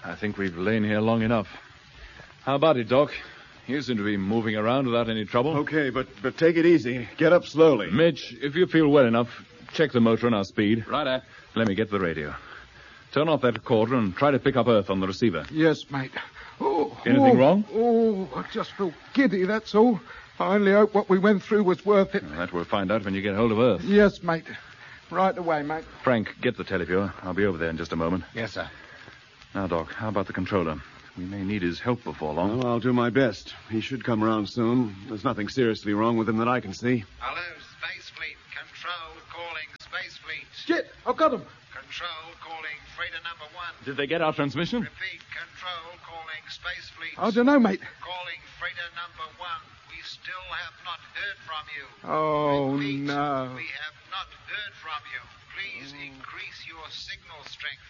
I think we've lain here long enough. How about it, Doc? You seem to be moving around without any trouble. Okay, but take it easy. Get up slowly. Mitch, if you feel well enough, check the motor and our speed. Righto. Let me get the radio. Turn off that recorder and try to pick up Earth on the receiver. Yes, mate. Anything wrong? Oh, I just feel giddy, that's all. I only hope what we went through was worth it. That we'll find out when you get hold of Earth. Yes, mate. Right away, mate. Frank, get the televiewer. I'll be over there in just a moment. Yes, sir. Now, Doc, how about the controller? We may need his help before long. Well, I'll do my best. He should come around soon. There's nothing seriously wrong with him that I can see. Hello, Space Fleet. Control calling Space Fleet. Shit, I've got him. Control calling freighter number 1. Did they get our transmission? Repeat, control calling Space Fleet. I don't know, mate. Calling freighter number 1. We still have not heard from you. Oh, Repeat, no. we have not heard from you. Please increase your signal strength.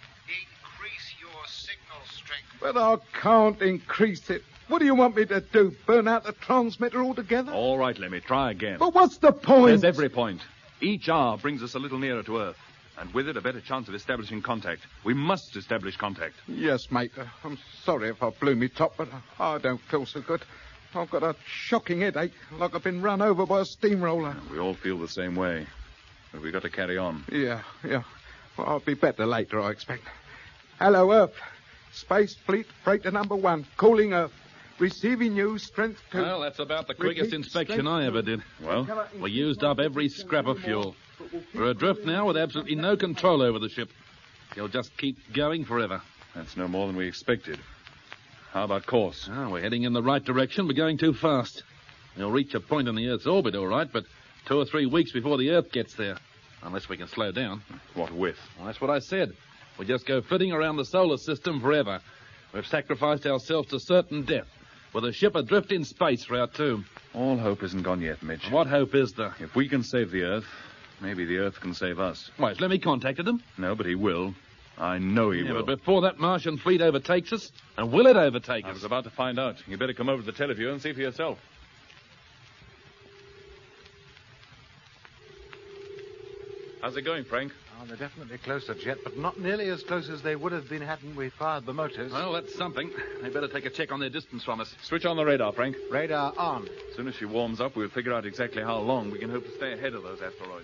Increase your signal strength. But I can't increase it. What do you want me to do? Burn out the transmitter altogether? All right, Lemmy, try again. But what's the point? There's every point. Each hour brings us a little nearer to Earth. And with it, a better chance of establishing contact. We must establish contact. Yes, mate. I'm sorry if I blew me top, but I don't feel so good. I've got a shocking headache, like I've been run over by a steamroller. We all feel the same way. But we've got to carry on. Yeah. Well, I'll be better later, I expect. Hello, Earth. Space Fleet Freighter number 1, calling Earth. Receiving you, strength 2. Well, that's about the quickest Repeat, inspection strength I ever 2. did. Well? We used up every scrap of fuel. We're adrift now with absolutely no control over the ship. You'll just keep going forever. That's no more than we expected. How about course? We're heading in the right direction. We're going too fast. We'll reach a point in the Earth's orbit, all right, but 2 or 3 weeks before the Earth gets there. Unless we can slow down. What with? Well, that's what I said. We'll just go flitting around the solar system forever. We've sacrificed ourselves to certain death, with a ship adrift in space for our tomb. All hope isn't gone yet, Mitch. What hope is there? If we can save the Earth, maybe the Earth can save us. Why, has Lemmy contacted them? No, but he will. I know he will. But before that Martian fleet overtakes us, and will it overtake I us? was about to find out. You better come over to the teleview and see for yourself. How's it going, Frank? Oh, they're definitely closer, Jet, but not nearly as close as they would have been hadn't we fired the motors. Well, that's something. They better take a check on their distance from us. Switch on the radar, Frank. Radar on. As soon as she warms up, we'll figure out exactly how long we can hope to stay ahead of those asteroids.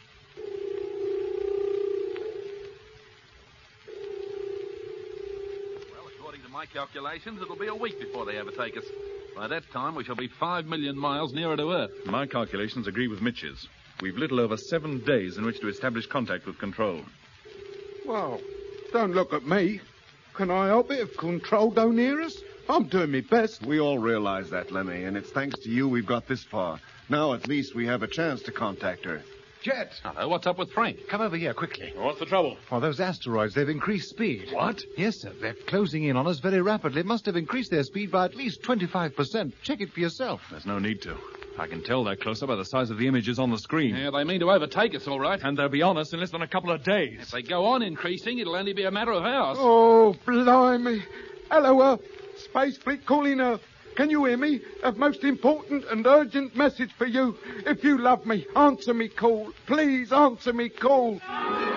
Well, according to my calculations, it'll be a week before they overtake us. By that time, we shall be 5 million miles nearer to Earth. My calculations agree with Mitch's. We've little over 7 days in which to establish contact with Control. Well, don't look at me. Can I help it if Control don't hear us? I'm doing my best. We all realize that, Lemmy, and it's thanks to you we've got this far. Now at least we have a chance to contact Earth. Jet, Hello, what's up with Frank? come over here quickly. What's the trouble? Oh, those asteroids, they've increased speed. What? Yes, sir. They're closing in on us very rapidly. It must have increased their speed by at least 25%. Check it for yourself. There's no need to. I can tell they're closer by the size of the images on the screen. Yeah, they mean to overtake us, all right. And they'll be on us in less than a couple of days. If they go on increasing, it'll only be a matter of hours. Oh, blimey. Hello, Earth. Space Fleet calling Earth. Can you hear me? A most important and urgent message for you. If you love me, answer me call. Please answer me call.